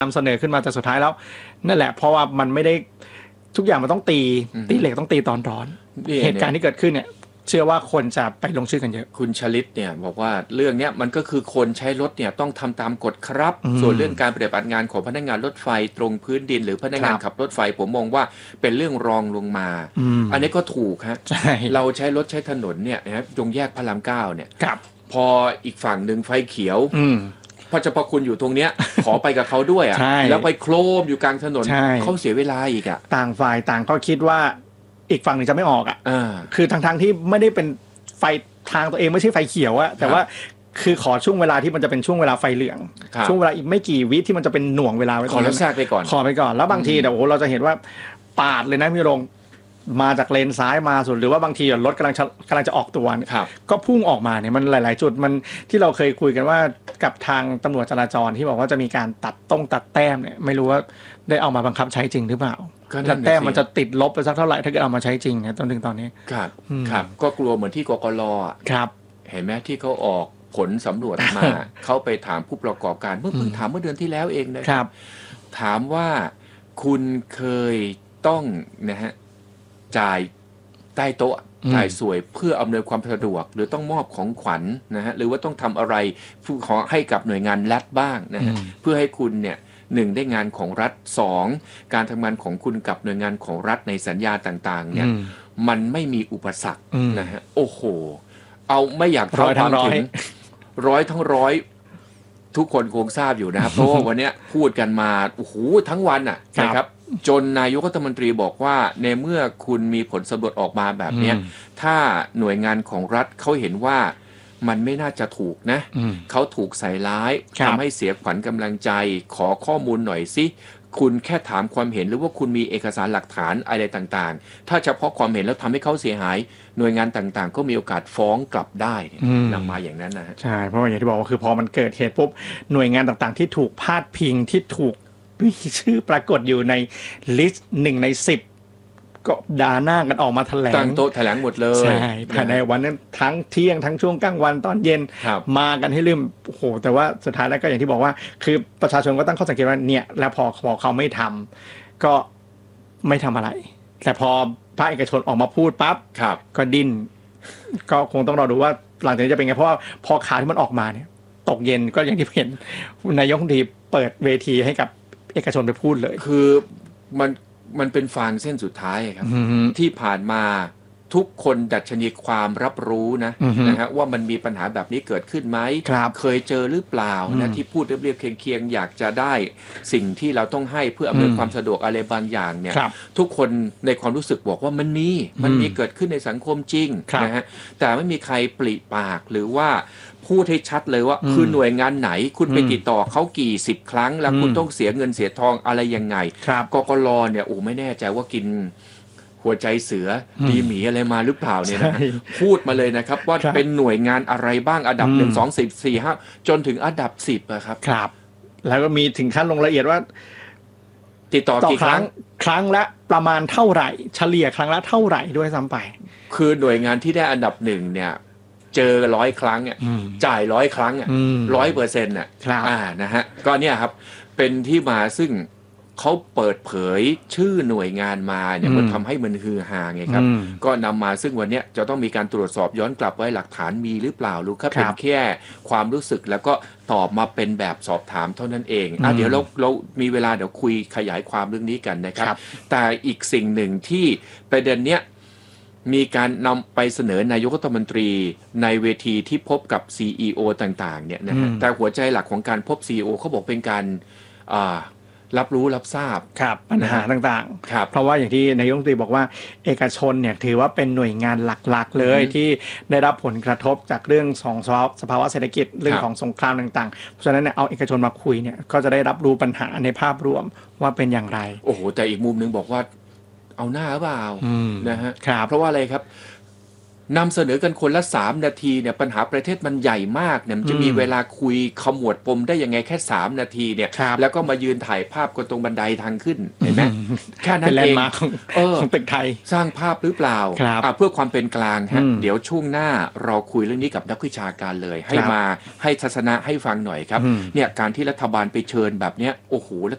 นำเสนอขึ้นมาแต่สุดท้ายแล้วนั่นแหละเพราะว่ามันไม่ได้ทุกอย่างมันต้องตีเหล็กต้องตีตอนร้อนเหตุการณ์ที่เกิดขึ้นเนี่ยเชื่อว่าคนจะไปลงชื่อกันเยอะคุณชลิตเนี่ยบอกว่าเรื่องนี้มันก็คือคนใช้รถเนี่ยต้องทำตามกฎครับส่วนเรื่องการปฏิบัติงานของพนักงานรถไฟตรงพื้นดินหรือพนักงานขับรถไฟผมมองว่าเป็นเรื่องรองลงมาอันนี้ก็ถูกฮะเราใช้รถใช้ถนนเนี่ยนะตรงแยกพระราม9เนี่ยพออีกฝั่งหนึ่งไฟเขียวพระเจ้าพระคุณอยู่ตรงเนี้ยขอไปกับเขาด้วยอ่ะแล้วไปโครมอยู่กลางถนนเขาเสียเวลาอีกอ่ะต่างฝ่ายต่างก็คิดว่าอีกฝั่งหนึ่งจะไม่ออกอ่ะคือทางที่ไม่ได้เป็นไฟทางตัวเองไม่ใช่ไฟเขียวอะแต่ว่าคือขอช่วงเวลาที่มันจะเป็นช่วงเวลาไฟเหลืองช่วงเวลาอีกไม่กี่วิที่มันจะเป็นหน่วงเวลาไว้ขอแล้วแทรกไปก่อนขอไปก่อนแล้วบางทีเดี๋ยวเราจะเห็นว่าปาดเลยนะพี่รงมาจากเลนซ้ายมาสุดหรือว่าบางทีรถกำลังจะออกตัวก็พุ่งออกมาเนี่ยมันหลายๆจุดมันที่เราเคยคุยกันว่ากับทางตำรวจจราจรที่บอกว่าจะมีการตัดแต้มเนี่ยไม่รู้ว่าได้เอามาบังคับใช้จริงหรือเปล่าแต้มมันจะติดลบไปสักเท่าไหร่ถ้าเกิดเอามาใช้จริงนะจนถึงตอนนี้ครับก็กลัวเหมือนที่กกร. ครับเห็นไหมที่เขาออกผลสำรวจมา เขาไปถามผู้ประกอบการเพิ่งถามเมื่อเดือนที่แล้วเองนะครับถามว่าคุณเคยต้องนะฮะจ่ายใต้โต๊ะจ่ายสวยเพื่ออำนวยความสะดวกหรือต้องมอบของขวัญนะฮะหรือว่าต้องทำอะไรขอให้กับหน่วยงานรัฐบ้างนะฮะเพื่อให้คุณเนี่ย1ได้งานของรัฐ2การทำงานของคุณกับหน่วยงานของรัฐในสัญญาต่างๆเนี่ยมันไม่มีอุปสรรคนะฮะโอ้โหเอาไม่อยากเท่าความถึงทั้งร้อยทุกคนคงทราบอยู่นะครับเพราะว่าวันนี้พูดกันมาโอ้โหทั้งวันอ่ะนะครับจนนายกรัฐมนตรีบอกว่าในเมื่อคุณมีผลสำรวจออกมาแบบนี้ถ้าหน่วยงานของรัฐเขาเห็นว่ามันไม่น่าจะถูกนะเขาถูกใส่ร้ายทำให้เสียขวัญกำลังใจขอข้อมูลหน่อยสิคุณแค่ถามความเห็นหรือว่าคุณมีเอกสารหลักฐานอะไรต่างๆถ้าเฉพาะความเห็นแล้วทำให้เขาเสียหายหน่วยงานต่างๆก็มีโอกาสฟ้องกลับได้นำมาอย่างนั้นนะใช่เพราะอย่างที่บอกว่าคือพอมันเกิดเหตุปุ๊บหน่วยงานต่างๆที่ถูกพาดพิงที่ถูกมีชื่อปรากฏอยู่ในลิสต์1 ใน 10ก็ด่าหน้ากันออกมาแถลงตั้งโต๊ะแถลงหมดเลยใช่ภายในวันนั้นทั้งเที่ยงทั้งช่วงกลางวันตอนเย็นมากันให้ลืมโอ้โหแต่ว่าสุดท้ายแล้วก็อย่างที่บอกว่าคือประชาชนก็ตั้งข้อสังเกตว่าเนี่ยแล้วพอเขาไม่ทำก็ไม่ทำอะไรแต่พอภาคเอกชนออกมาพูดปั๊บก็ดิ้นก็คงต้องรอดูว่าหลังจากนี้จะเป็นไงเพราะว่าพอข่าวที่มันออกมาเนี่ยตกเย็นก็อย่างที่เห็นนายกรัฐมนตรีเปิดเวทีให้กับเอกชนไปพูดเลยคือมันเป็นฟางเส้นสุดท้ายครับที่ผ่านมาทุกคนดัชนีความรับรู้นะฮะว่ามันมีปัญหาแบบนี้เกิดขึ้นไหมเคยเจอหรือเปล่านะที่พูดเรียบๆเคียงๆอยากจะได้สิ่งที่เราต้องให้เพื่ออำนวยความสะดวกอะไรบางอย่างเนี่ยทุกคนในความรู้สึกบอกว่ามันมีเกิดขึ้นในสังคมจริงนะฮะแต่ไม่มีใครปริปากหรือว่าพูดให้ชัดเลยว่าคือหน่วยงานไหนคุณไปติดต่อเขากี่10 ครั้งแล้วคุณต้องเสียเงินเสียทองอะไรยังไงกกร.เนี่ยโอ้ไม่แน่ใจว่ากินหัวใจเสือดีหมีอะไรมาหรือเปล่าเนี่ยนะพูดมาเลยนะครับว่าเป็นหน่วยงานอะไรบ้างอันดับ1 2 3 4 5จนถึงอันดับ10อะครับแล้วก็มีถึงขั้นลงรายละเอียดว่าติดต่อกี่ครั้งละประมาณเท่าไหร่เฉลี่ยครั้งละเท่าไหร่ด้วยซ้ำไปคือหน่วยงานที่ได้อันดับ1เนี่ยเจอ100 ครั้งเนี่ยจ่าย100 ครั้งอ่ะ100%น่ะนะฮะก็เนี่ยครับเป็นที่มาซึ่งเขาเปิดเผยชื่อหน่วยงานมาเนี่ยมันทำให้มันฮือฮาไงครับก็นำมาซึ่งวันนี้จะต้องมีการตรวจสอบย้อนกลับไว้หลักฐานมีหรือเปล่าหรือแค่เป็นแค่ความรู้สึกแล้วก็ตอบมาเป็นแบบสอบถามเท่านั้นเองเดี๋ยวเรามีเวลาเดี๋ยวคุยขยายความเรื่องนี้กันนะครับแต่อีกสิ่งหนึ่งที่ประเด็นเนี้ยมีการนำไปเสนอนายกรัฐมนตรีในเวทีที่พบกับ CEO ต่างๆเนี่ยนะฮะแต่หัวใจหลักของการพบ CEO เขาบอกเป็นการรับรู้รับทราบปัญหาต่างๆเพราะว่าอย่างที่นายกรัฐมนตรีบอกว่าเอกชนเนี่ยถือว่าเป็นหน่วยงานหลักๆเลยที่ได้รับผลกระทบจากเรื่องของสภาวะเศรษฐกิจเรื่องของสงครามต่างๆเพราะฉะนั้นเนี่ยเอาเอกชนมาคุยเนี่ยก็จะได้รับรู้ปัญหาในภาพรวมว่าเป็นอย่างไรโอ้โหแต่อีกมุมนึงบอกว่าเอาหน้าหรือเปล่านะฮะเพราะว่าอะไรครับนำเสนอกันคนละ3 นาทีเนี่ยปัญหาประเทศมันใหญ่มากเนี่ยมันจะมีเวลาคุยขมวดปมได้ยังไงแค่3 นาทีเนี่ยแล้วก็มายืนถ่ายภาพกันตรงบันไดทางขึ้นเห็นไหมแค่นั้นเองของตึกไทยสร้างภาพหรือเปล่าเพื่อความเป็นกลางฮะเดี๋ยวช่วงหน้าเราคุยเรื่องนี้กับนักวิชาการเลยให้มาให้ทัศนะให้ฟังหน่อยครับเนี่ยการที่รัฐบาลไปเชิญแบบเนี้ยโอ้โหและ